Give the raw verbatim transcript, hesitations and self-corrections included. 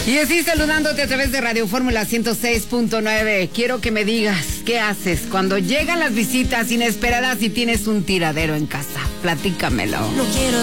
Y así saludándote a través de Radio Fórmula ciento seis punto nueve. Quiero que me digas qué haces cuando llegan las visitas inesperadas y tienes un tiradero en casa. Platícamelo. No quiero